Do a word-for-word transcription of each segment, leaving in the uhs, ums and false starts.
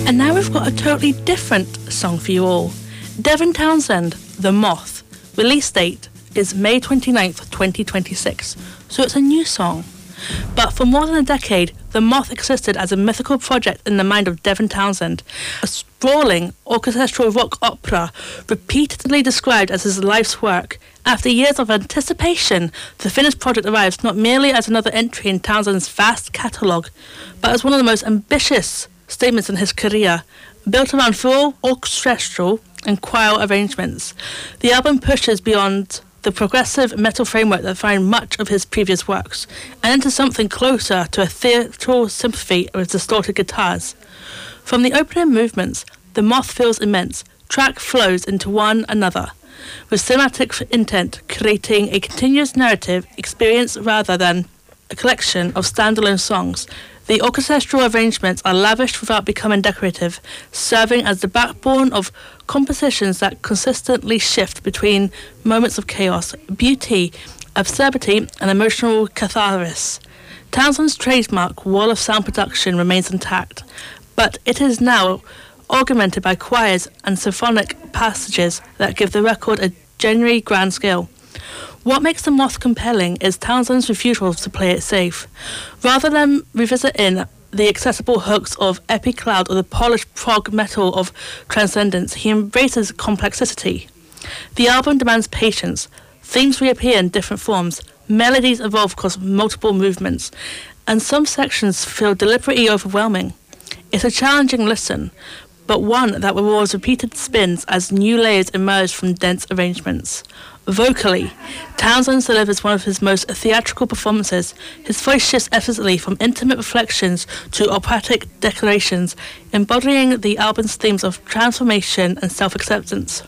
And now we've got a totally different song for you all. Devin Townsend, The Moth. Release date is May twenty-ninth, twenty twenty-six, so it's a new song. But for more than a decade, The Moth existed as a mythical project in the mind of Devin Townsend, a sprawling orchestral rock opera repeatedly described as his life's work. After years of anticipation, the finished project arrives not merely as another entry in Townsend's vast catalogue, but as one of the most ambitious statements in his career, built around full orchestral and choral arrangements. The album pushes beyond the progressive metal framework that defined much of his previous works, and into something closer to a theatrical symphony with distorted guitars. From the opening movements, The Moth feels immense. Track flows into one another, with cinematic intent, creating a continuous narrative experience rather than a collection of standalone songs. The orchestral arrangements are lavish without becoming decorative, serving as the backbone of compositions that consistently shift between moments of chaos, beauty, absurdity, and emotional catharsis. Townsend's trademark wall of sound production remains intact, but it is now augmented by choirs and symphonic passages that give the record a genuinely grand scale. What makes The Moth compelling is Townsend's refusal to play it safe. Rather than revisiting the accessible hooks of Epic Cloud or the polished prog metal of Transcendence, he embraces complexity. The album demands patience. Themes reappear in different forms, melodies evolve across multiple movements, and some sections feel deliberately overwhelming. It's a challenging listen, but one that rewards repeated spins as new layers emerge from dense arrangements. Vocally, Townsend delivers one of his most theatrical performances. His voice shifts effortlessly from intimate reflections to operatic declarations, embodying the album's themes of transformation and self-acceptance.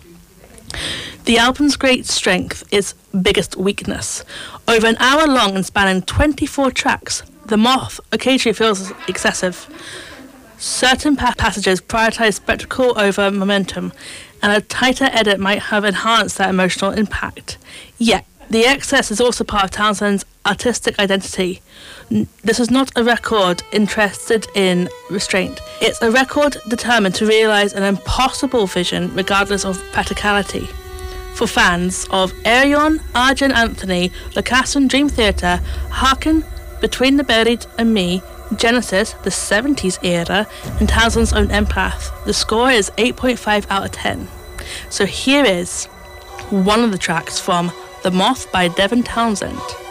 The album's great strength is biggest weakness. Over an hour long and spanning twenty-four tracks, The Moth occasionally feels excessive. Certain pa- passages prioritize spectacle over momentum, and a tighter edit might have enhanced that emotional impact. Yet, the excess is also part of Townsend's artistic identity. N- this is not a record interested in restraint. It's a record determined to realise an impossible vision regardless of practicality. For fans of Arion, Argent Anthony, Lacasse Dream Theater, Harken, Between the Buried and Me, Genesis, the seventies era, and Townsend's own Empath, the score is eight point five out of ten. So here is one of the tracks from The Moth by Devin Townsend.